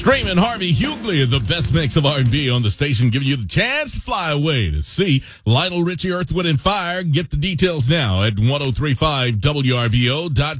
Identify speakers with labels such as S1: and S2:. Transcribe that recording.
S1: Streaming Harvey Hughley, the best mix of R&B on the station, giving you the chance to fly away to see Lionel Richie, Earth, Wind & Fire. Get the details now at 1035wrbo.com.